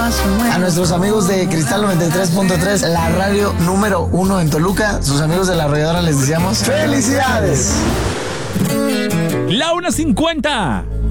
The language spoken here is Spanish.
A nuestros amigos de Cristal 93.3, la radio número 1 en Toluca, sus amigos de La Arrolladora, les deseamos ¡felicidades! La 1:50.